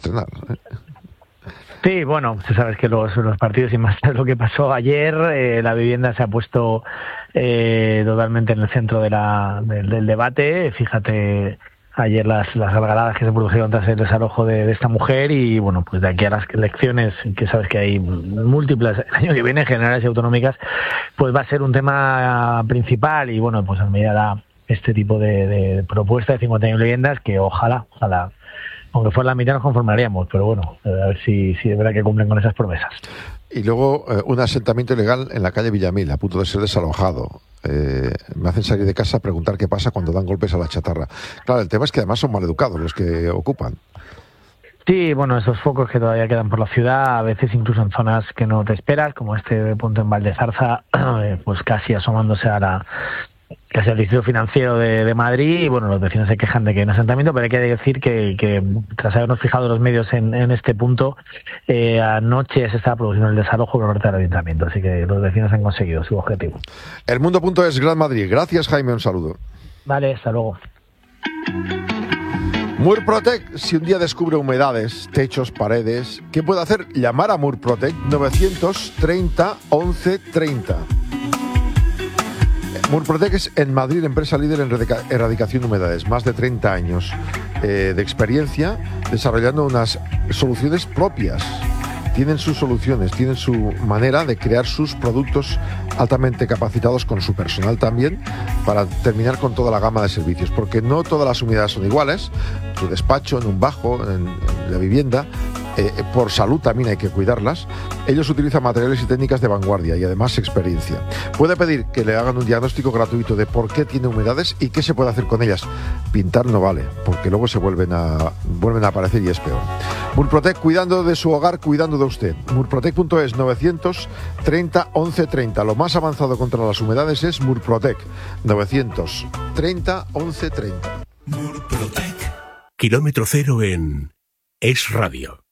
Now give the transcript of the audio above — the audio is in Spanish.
estrenar, ¿eh? Sí, bueno, tú sabes que los partidos y más lo que pasó ayer, la vivienda se ha puesto totalmente en el centro del debate. Fíjate ayer las algaradas que se produjeron tras el desalojo de esta mujer y bueno, pues de aquí a las elecciones, que sabes que hay múltiples el año que viene, generales y autonómicas, pues va a ser un tema principal y bueno, pues a medida da este tipo de propuesta de 51 viviendas que ojalá, aunque fuera la mitad nos conformaríamos, pero bueno, a ver si es verdad que cumplen con esas promesas. Y luego un asentamiento ilegal en la calle Villamil, a punto de ser desalojado. Me hacen salir de casa a preguntar qué pasa cuando dan golpes a la chatarra. Claro, el tema es que además son maleducados los que ocupan. Sí, bueno, esos focos que todavía quedan por la ciudad, a veces incluso en zonas que no te esperas, como este punto en Valdezarza, pues casi asomándose casi al distrito financiero de Madrid, y bueno, los vecinos se quejan de que hay un asentamiento, pero hay que decir que tras habernos fijado los medios en este punto, anoche se estaba produciendo el desalojo por parte del ayuntamiento, así que los vecinos han conseguido su objetivo. Elmundo.es, Gran Madrid. Gracias, Jaime, un saludo. Vale, hasta luego. Murprotec, si un día descubre humedades, techos, paredes, ¿qué puede hacer? Llamar a Murprotec 930 11 30. Murprotec es en Madrid empresa líder en erradicación de humedades, más de 30 años de experiencia desarrollando unas soluciones propias. Tienen sus soluciones, tienen su manera de crear sus productos altamente capacitados con su personal también para terminar con toda la gama de servicios, porque no todas las humedades son iguales. Tu despacho, en un bajo, en la vivienda, por salud también hay que cuidarlas. Ellos utilizan materiales y técnicas de vanguardia y además experiencia. Puede pedir que le hagan un diagnóstico gratuito de por qué tiene humedades y qué se puede hacer con ellas. Pintar no vale, porque luego se vuelven a aparecer y es peor. Murprotec, cuidando de su hogar, cuidando de usted. Murprotec.es, 930 11 30. Lo más avanzado contra las humedades es Murprotec, 930 11 30. Murprotec. Kilómetro cero en Es Radio.